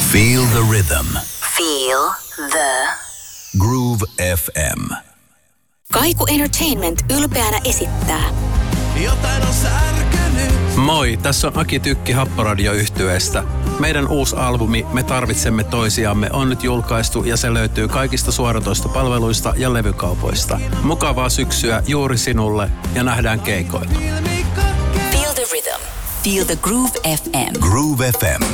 Feel the rhythm. Feel the Groove FM. Kaiku Entertainment ylpeänä esittää. Jotain on särkynyt. Moi, tässä on Aki Tykki Happoradio-yhtyeestä. Meidän uusi albumi Me tarvitsemme toisiamme on nyt julkaistu ja se löytyy kaikista suoratoistopalveluista ja levykaupoista. Mukavaa syksyä juuri sinulle ja nähdään keikoilla. Feel the rhythm. Feel the Groove FM. Groove FM.